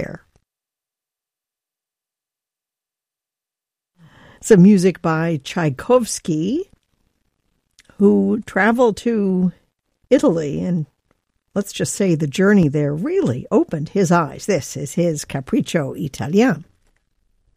there. Some music by Tchaikovsky, who traveled to Italy, and let's just say the journey there really opened his eyes. This is his Capriccio Italien.